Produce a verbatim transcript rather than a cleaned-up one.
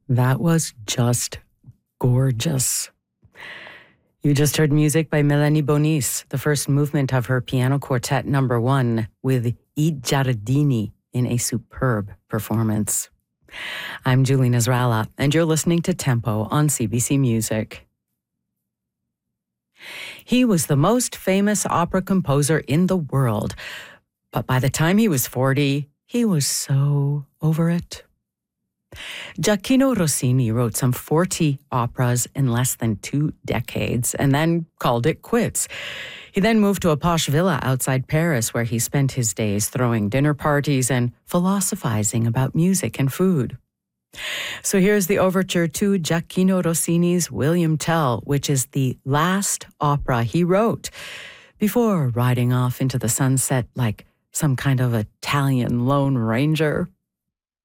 That was just gorgeous. You just heard music by Melanie Bonis, the first movement of her piano quartet number one, with I Giardini in a superb performance. I'm Julie Nasrallah, and you're listening to Tempo on C B C Music. He was the most famous opera composer in the world, but by the time he was forty, he was so over it. Gioacchino Rossini wrote some forty operas in less than two decades and then called it quits. He then moved to a posh villa outside Paris where he spent his days throwing dinner parties and philosophizing about music and food. So here's the overture to Gioacchino Rossini's William Tell, which is the last opera he wrote before riding off into the sunset like some kind of Italian Lone Ranger.